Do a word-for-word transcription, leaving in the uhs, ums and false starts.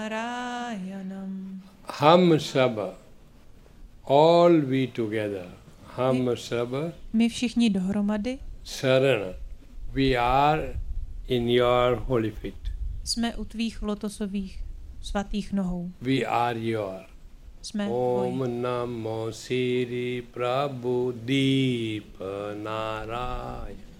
Narayanam. Hum sab, all we together, hum sab, My všichni dohromady Sarana, we are in your holy feet. jsme u tvých lotosových svatých nohou. We are your. Jsme Om tvoji. Namo Sri Prabhu Deep Narayana.